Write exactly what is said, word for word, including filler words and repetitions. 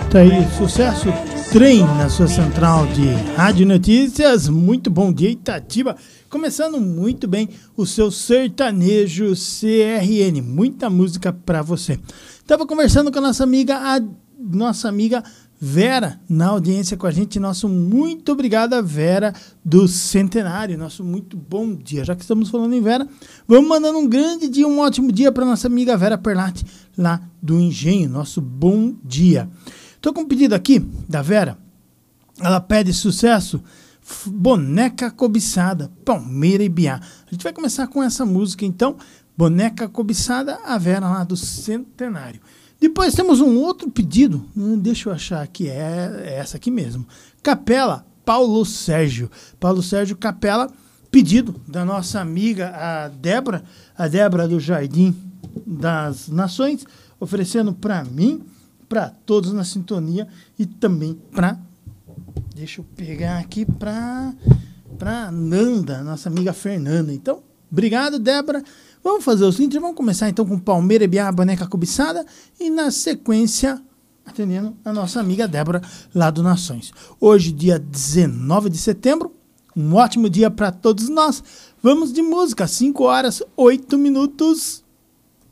Tá aí, sucesso, trem na sua central de rádio notícias. Muito bom dia, Itatiba. Começando muito bem o seu sertanejo C R N. Muita música pra você. Tava conversando com a nossa amiga, a nossa amiga Vera, na audiência com a gente. Nosso muito obrigado, Vera do Centenário. Nosso muito bom dia. Já que estamos falando em Vera, vamos mandando um grande dia, um ótimo dia para nossa amiga Vera Perlatti, lá do Engenho. Nosso bom dia. Tô com um pedido aqui da Vera. Ela pede sucesso, Boneca Cobiçada, Palmeira e Biá. A gente vai começar com essa música, então. Boneca Cobiçada, a Vera lá do Centenário. Depois temos um outro pedido, hum, deixa eu achar aqui, é, é essa aqui mesmo. Capela, Paulo Sérgio. Paulo Sérgio Capela, pedido da nossa amiga, a Débora, a Débora do Jardim das Nações, oferecendo para mim, para todos na sintonia e também para, deixa eu pegar aqui, para para Nanda, nossa amiga Fernanda. Então, obrigado, Débora. Vamos fazer o seguinte, vamos começar então com Palmeira e Biá, Boneca Cobiçada, e na sequência, atendendo a nossa amiga Débora, lá do Nações. Hoje, dia dezenove de setembro, um ótimo dia para todos nós. Vamos de música, cinco horas, oito minutos.